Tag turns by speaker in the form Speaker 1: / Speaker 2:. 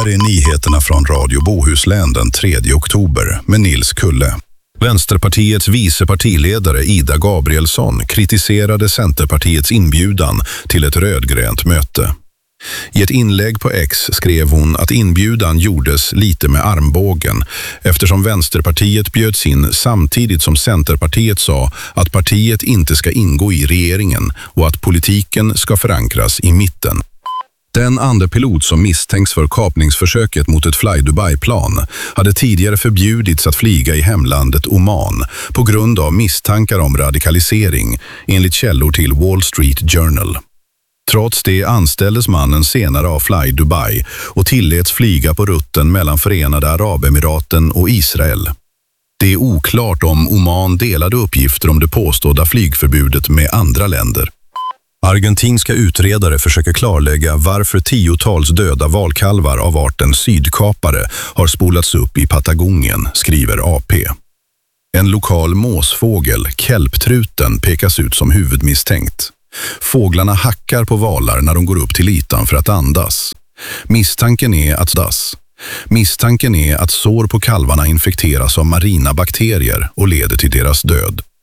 Speaker 1: här är nyheterna från Radio Bohuslän den 3 oktober med Nils Kulle. Vänsterpartiets vice partiledare Ida Gabrielsson kritiserade Centerpartiets inbjudan till ett rödgrönt möte. I ett inlägg på X skrev hon att inbjudan gjordes lite med armbågen eftersom Vänsterpartiet bjöds in samtidigt som Centerpartiet sa att partiet inte ska ingå i regeringen och att politiken ska förankras i mitten. Den andra pilot som misstänks för kapningsförsöket mot ett Fly Dubai-plan hade tidigare förbjudits att flyga i hemlandet Oman på grund av misstankar om radikalisering, enligt källor till Wall Street Journal. Trots det anställdes mannen senare av Fly Dubai och tilläts flyga på rutten mellan Förenade Arabemiraten och Israel. Det är oklart om Oman delade uppgifter om det påstådda flygförbudet med andra länder. Argentinska utredare försöker klarlägga varför tiotals döda valkalvar av arten sydkapare har spolats upp i Patagonien, skriver AP. En lokal måsfågel, kelptruten, pekas ut som huvudmisstänkt. Fåglarna hackar på valar när de går upp till ytan för att andas. Misstanken är att sår på kalvarna infekteras av marina bakterier och leder till deras död.